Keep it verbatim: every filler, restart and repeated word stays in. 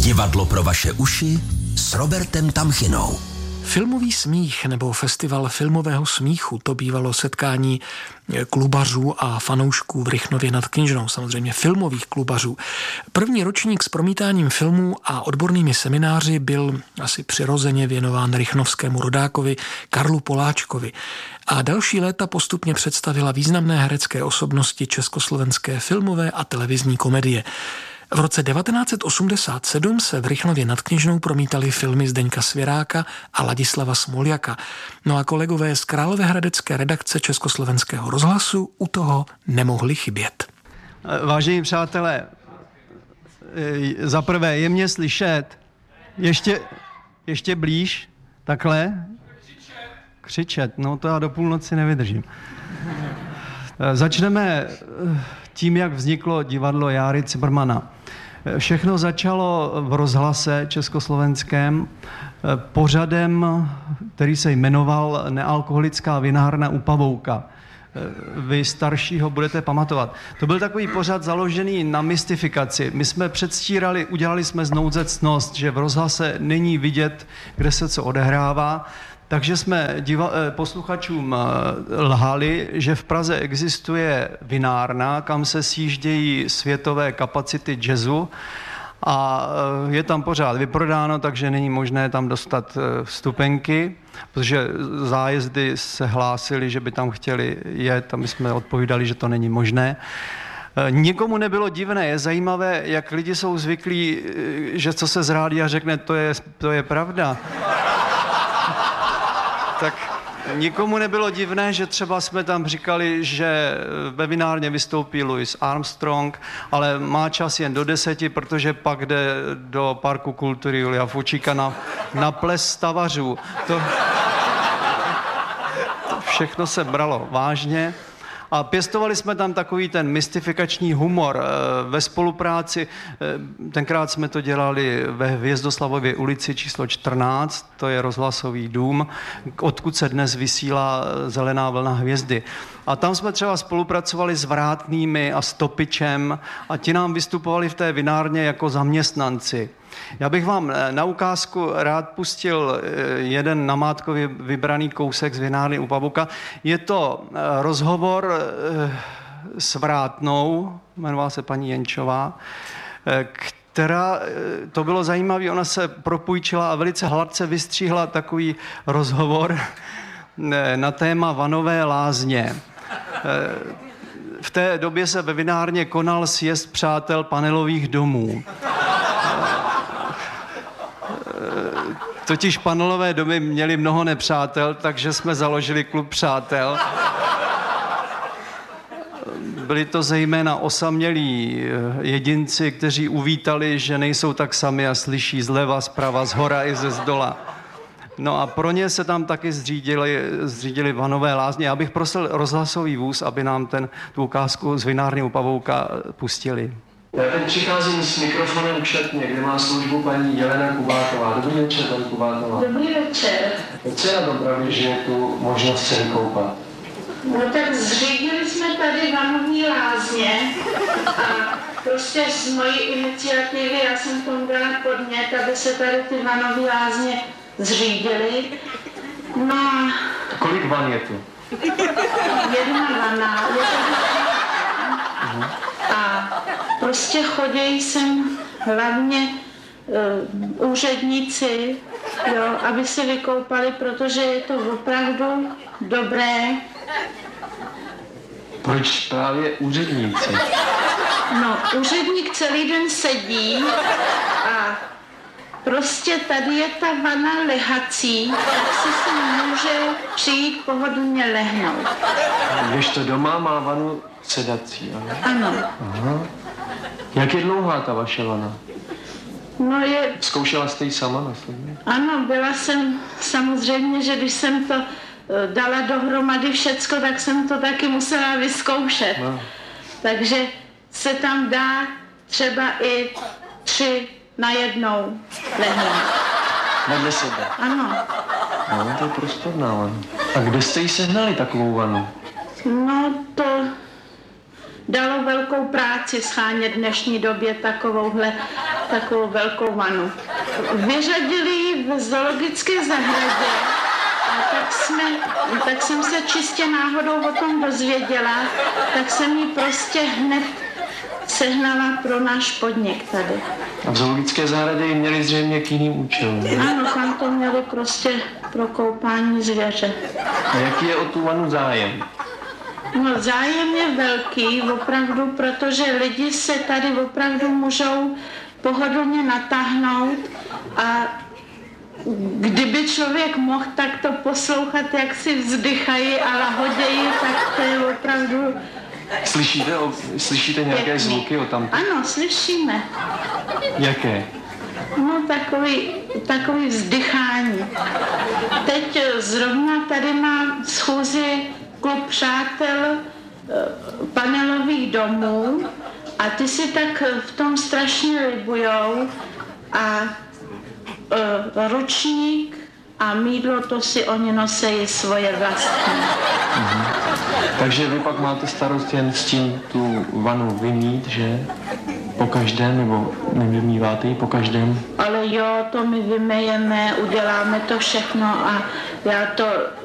Divadlo pro vaše uši s Robertem Tamchinou. Filmový smích nebo festival filmového smíchu, to bývalo setkání klubařů a fanoušků v Rychnově nad Kněžnou, samozřejmě filmových klubařů. První ročník s promítáním filmů a odbornými semináři byl asi přirozeně věnován rychnovskému rodákovi Karlu Poláčkovi. A další léta postupně představila významné herecké osobnosti československé filmové a televizní komedie. V roce devatenáct set osmdesát sedm se v Rychnově nad Kněžnou promítaly filmy Zdeňka Svěráka a Ladislava Smoljaka. No a kolegové z královéhradecké redakce Československého rozhlasu u toho nemohli chybět. Vážení přátelé, za prvé je mě slyšet, ještě, ještě blíž, takhle. Křičet, no to já do půlnoci nevydržím. Začneme tím, jak vzniklo divadlo Járy Cimrmana. Všechno začalo v rozhlase československém pořadem, který se jmenoval Nealkoholická vinárna u Pavouka. Vy staršího budete pamatovat. To byl takový pořad založený na mystifikaci. My jsme předstírali, udělali jsme znouzectnost, že v rozhlase není vidět, kde se co odehrává. Takže jsme diva- posluchačům lhali, že v Praze existuje vinárna, kam se sjíždějí světové kapacity jazzu a je tam pořád vyprodáno, takže není možné tam dostat vstupenky, protože zájezdy se hlásili, že by tam chtěli jet a my jsme odpovídali, že to není možné. Nikomu nebylo divné, je zajímavé, jak lidi jsou zvyklí, že co se z rádia řekne, to je, to je pravda. Tak nikomu nebylo divné, že třeba jsme tam říkali, že ve vinárně vystoupí Louis Armstrong, ale má čas jen do deseti, protože pak jde do Parku kultury Julia Fučíka na, na ples stavařů. To, to všechno se bralo vážně. A pěstovali jsme tam takový ten mystifikační humor ve spolupráci. Tenkrát jsme to dělali ve Hvězdoslavově ulici číslo čtrnáct, to je rozhlasový dům, odkud se dnes vysílá Zelená vlna hvězdy. A tam jsme třeba spolupracovali s Vrátnými a s Topičem a ti nám vystupovali v té vinárně jako zaměstnanci. Já bych vám na ukázku rád pustil jeden namátkově vybraný kousek z vinárny u Pavouka. Je to rozhovor s Vrátnou, jmenovala se paní Jenčová, která, to bylo zajímavé, ona se propůjčila a velice hladce vystříhla takový rozhovor na téma Vanové lázně. V té době se ve vinárně konal sjezd přátel panelových domů. Totiž panelové domy měly mnoho nepřátel, takže jsme založili klub přátel. Byli to zejména osamělí jedinci, kteří uvítali, že nejsou tak sami a slyší zleva, zprava, zhora i ze zdola. No a pro ně se tam taky zřídili, zřídili Vanové lázně. Já bych prosil rozhlasový vůz, aby nám ten, tu ukázku z vinárny u Pavouka pustili. Já teď přicházím s mikrofonem k šatně, kde má službu paní Jelena Kubátová. Dobrý večer, paní Kubátová. Dobrý večer. Co je na tom pravdě, že je tu možnost se vykoupat? No tak zřídili jsme tady Vanové lázně a prostě z mojí iniciativy já jsem k tomu dala podnět, aby se tady ty Vanové lázně zřídily. No a... Kolik van je tu? Jedna vana. A prostě chodějí sem hlavně uh, úředníci, jo, aby se vykoupali, protože je to opravdu dobré. Proč právě úředníci? No, úředník celý den sedí a prostě tady je ta vana lehací, tak si si může přijít pohodlně lehnout. Když to doma má vanu sedací, ale? Ano. Aha. Jak je dlouhá ta vaše vana? No je... Zkoušela jste ji sama na sobě? Ano, byla jsem, samozřejmě, že když jsem to dala dohromady všecko, tak jsem to taky musela vyzkoušet. No. Takže se tam dá třeba i tři najednou lehnout. Vedle sebe? Ano. No, to je prostorná vana. A kde jste jí sehnali takovou vanu? No, to dalo velkou práci schánět v dnešní době takovouhle takovou velkou vanu. Vyřadili ji v zoologické zahradě a tak, jsme, tak jsem se čistě náhodou o tom dozvěděla, tak jsem ji prostě hned sehnala pro náš podnik tady. A v zoologické zahradě ji měli zřejmě k jiným účelům. Ano, tam to měli prostě pro koupání zvěře. A jaký je o tu vanu zájem? No, zájem je velký, opravdu, protože lidi se tady opravdu můžou pohodlně natáhnout a kdyby člověk mohl takto poslouchat, jak si vzdychají a lahodějí, tak to je opravdu... Slyšíte, o, slyšíte nějaké pěkný. zvuky o tam? Ano, slyšíme. Jaké? No, takový, takový vzdychání. Teď zrovna tady má schůzi klub přátel panelových domů a ty si tak v tom strašně libujou a e, ručník a mýdlo, to si oni nosejí svoje vlastní. Mhm. Takže vy pak máte starost jen s tím tu vanu vymít, že? Po každém, nebo nevymýváte ji po každém? Ale jo, to my vymejeme, uděláme to všechno a já to